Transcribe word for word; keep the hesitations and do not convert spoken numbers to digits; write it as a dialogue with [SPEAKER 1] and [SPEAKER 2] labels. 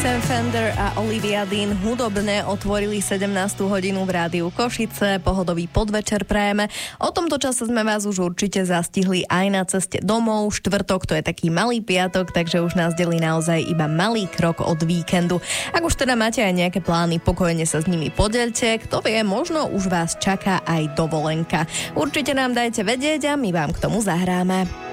[SPEAKER 1] Sam Fender a Olivia Dean hudobne otvorili sedemnástu hodinu v rádiu Košice. Pohodový podvečer prajeme. O tomto čase sme vás už určite zastihli aj na ceste domov. Štvrtok to je taký malý piatok, takže už nás delí naozaj iba malý krok od víkendu. Ak už teda máte aj nejaké plány, pokojne sa s nimi podeľte. Kto vie, možno už vás čaká aj dovolenka. Určite nám dajte vedieť a my vám k tomu zahráme.